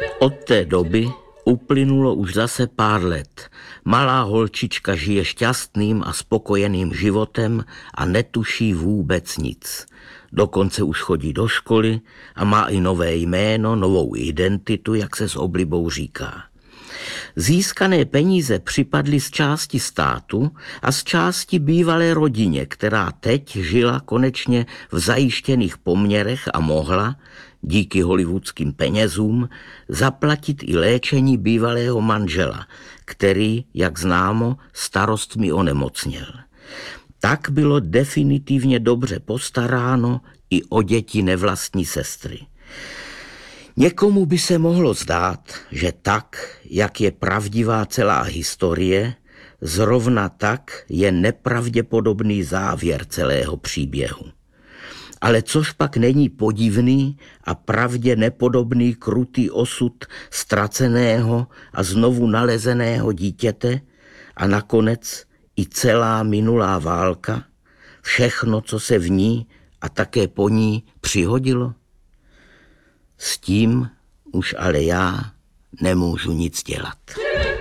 Od té doby uplynulo už zase pár let. Malá holčička žije šťastným a spokojeným životem a netuší vůbec nic. Dokonce už chodí do školy a má i nové jméno, novou identitu, jak se s oblibou říká. Získané peníze připadly z části státu a z části bývalé rodině, která teď žila konečně v zajištěných poměrech a mohla, díky hollywoodským penězům, zaplatit i léčení bývalého manžela, který, jak známo, starostmi onemocněl. Tak bylo definitivně dobře postaráno i o děti nevlastní sestry. Někomu by se mohlo zdát, že tak, jak je pravdivá celá historie, zrovna tak je nepravděpodobný závěr celého příběhu. Ale což pak není podivný a pravdě nepodobný krutý osud ztraceného a znovu nalezeného dítěte a nakonec i celá minulá válka, všechno, co se v ní a také po ní přihodilo? S tím už ale já nemůžu nic dělat.